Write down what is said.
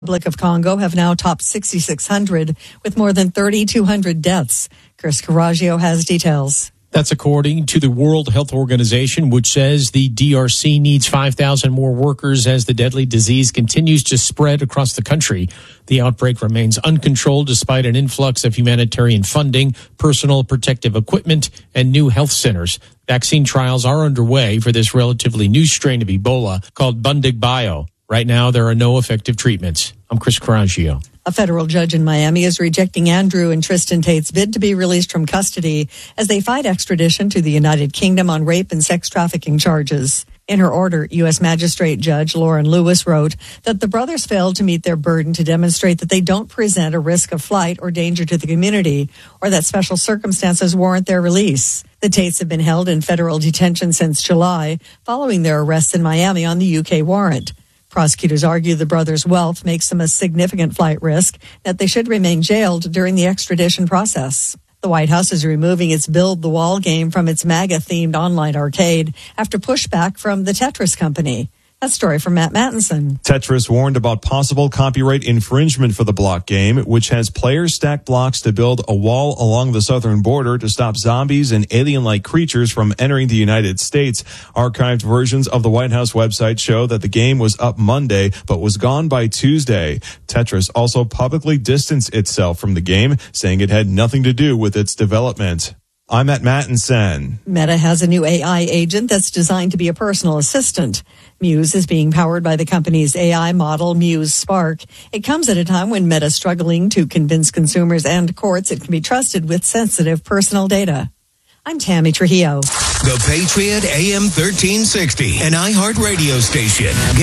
Republic of Congo have now topped 6,600 with more than 3,200 deaths. Chris Caraggio has details. That's according to the World Health Organization, which says the DRC needs 5,000 more workers as the deadly disease continues to spread across the country. The outbreak remains uncontrolled despite an influx of humanitarian funding, personal protective equipment, and new health centers. Vaccine trials are underway for this relatively new strain of Ebola called Bundibugyo. Right now, there are no effective treatments. I'm Chris Caraggio. A federal judge in Miami is rejecting Andrew and Tristan Tate's bid to be released from custody as they fight extradition to the United Kingdom on rape and sex trafficking charges. In her order, U.S. Magistrate Judge Lauren Lewis wrote that the brothers failed to meet their burden to demonstrate that they don't present a risk of flight or danger to the community, or that special circumstances warrant their release. The Tates have been held in federal detention since July, following their arrests in Miami on the UK warrant. Prosecutors argue the brothers' wealth makes them a significant flight risk, that they should remain jailed during the extradition process. The White House is removing its Build the Wall game from its MAGA-themed online arcade after pushback from the Tetris company. That story from Matt Mattinson. Tetris warned about possible copyright infringement for the block game, which has players stack blocks to build a wall along the southern border to stop zombies and alien-like creatures from entering the United States. Archived versions of the White House website show that the game was up Monday, but was gone by Tuesday. Tetris also publicly distanced itself from the game, saying it had nothing to do with its development. I'm Matt Mattinson. Meta has a new AI agent that's designed to be a personal assistant. Muse is being powered by the company's AI model, Muse Spark. It comes at a time when Meta is struggling to convince consumers and courts it can be trusted with sensitive personal data. I'm Tammy Trujillo. The Patriot AM 1360, an iHeart radio station.